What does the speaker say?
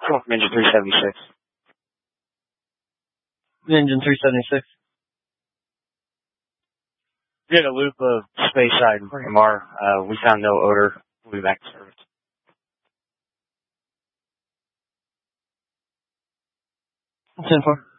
Engine 376. Engine 376. We had a loop of Speyside and Braemar. We found no odor. We'll be back to service. 10-4.